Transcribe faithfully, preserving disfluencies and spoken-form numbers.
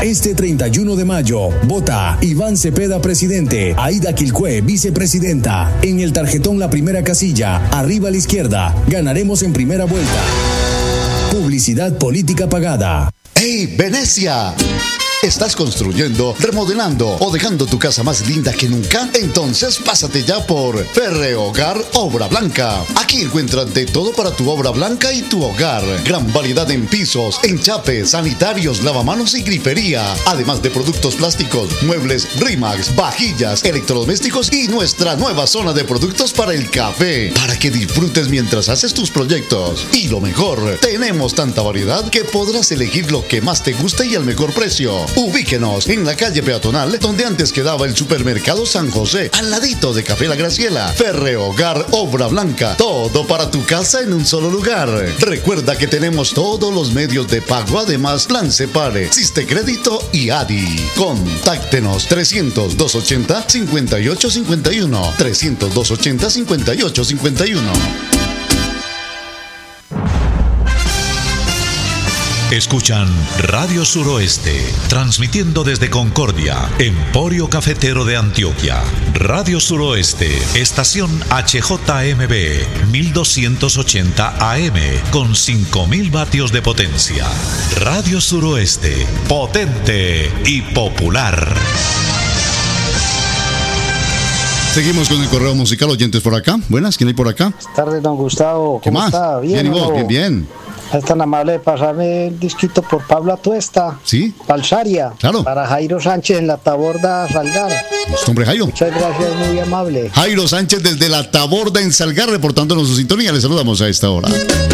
Este treinta y uno de mayo, vota Iván Cepeda, presidente, Aida Quilcue, vicepresidenta. En el tarjetón la primera casilla, arriba a la izquierda, ganaremos en primera vuelta. Publicidad política pagada. ¡Hey, Venecia! ¿Estás construyendo, remodelando o dejando tu casa más linda que nunca? Entonces pásate ya por Ferrehogar Obra Blanca. Aquí encuentras de todo para tu obra blanca y tu hogar. Gran variedad en pisos, enchapes, sanitarios, lavamanos y grifería. Además de productos plásticos, muebles, Rimax, vajillas, electrodomésticos y nuestra nueva zona de productos para el café. Para que disfrutes mientras haces tus proyectos. Y lo mejor, tenemos tanta variedad que podrás elegir lo que más te guste y al mejor precio. Ubíquenos en la calle peatonal donde antes quedaba el supermercado San José, al ladito de Café La Graciela. Ferrehogar Obra Blanca, todo para tu casa en un solo lugar. Recuerda que tenemos todos los medios de pago, además Plan Separe, Siste Crédito y A D I. Contáctenos trescientos, doscientos ochenta, cincuenta y ocho cincuenta y uno, trescientos, doscientos ochenta, cincuenta y ocho cincuenta y uno. Escuchan Radio Suroeste, transmitiendo desde Concordia, Emporio Cafetero de Antioquia. Radio Suroeste, estación H J M B, mil doscientos ochenta A M, con cinco mil vatios de potencia. Radio Suroeste, potente y popular. Seguimos con el correo musical, oyentes por acá. Buenas, ¿quién hay por acá? Buenas tardes, don Gustavo. ¿Qué ¿Cómo más? está? Bien, ¿Bien, ¿y vos? no? Bien, bien. Es tan amable de pasarme el disquito por Pablo Atuesta. Sí. Balsaria. Claro. Para Jairo Sánchez en la Taborda Salgar. Listo, hombre, Jairo. Muchas gracias, muy amable. Jairo Sánchez desde la Taborda en Salgar, reportándonos su sintonía. Le saludamos a esta hora.